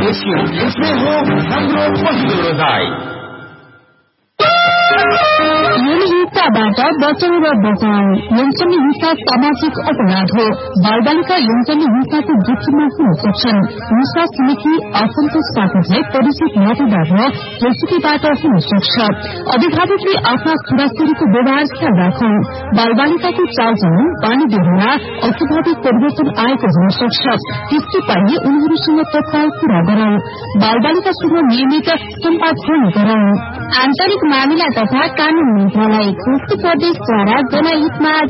यसमै हो हाम्रो पहिलो रोजाइ। यौनहिंसाबाट बचाउ र बचाउ। यौन हिंसा सामाजिक अपराध हो। बालबालिका यौन हिंसाको जोखिममा हुन सक्छन्। हिंसा समिति असन्तोष साथीलाई परिचित मतदार र रेसिपीबाट हुन सक्छ। अभिभावकले आफ्ना छोराछोरीको व्यवहार ख्याल राखौं। बालबालिकाको चालचलन बानी व्यवहारमा अस्वाभाविक परिवर्तन आएको हुन सक्छ। त्यसै पाइले उनीहरूसँग तत्काल कुरा गरौं। बालबालिकासँग नियमित सम्वाद गर्ने गरौं। आन्तरिक मामिला तथा कानून मन्त्रालय, संस्कृत प्रदेशद्वारा जनहितमा